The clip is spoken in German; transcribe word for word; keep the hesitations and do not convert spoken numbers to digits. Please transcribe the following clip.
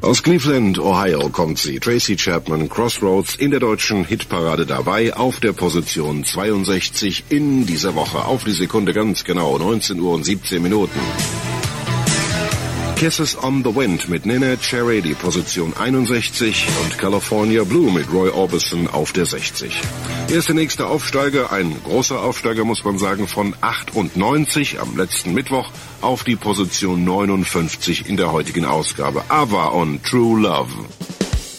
Aus Cleveland, Ohio kommt sie. Tracy Chapman, Crossroads, in der deutschen Hitparade dabei, auf der Position zweiundsechzig in dieser Woche. Auf die Sekunde ganz genau, neunzehn Uhr und siebzehn Minuten. Kisses on the Wind mit Neneh Cherry, die Position einundsechzig, und California Blue mit Roy Orbison auf der sechzig. Hier ist der nächste Aufsteiger, ein großer Aufsteiger, muss man sagen, von achtundneunzig am letzten Mittwoch auf die Position neunundfünfzig in der heutigen Ausgabe. Ava on True Love.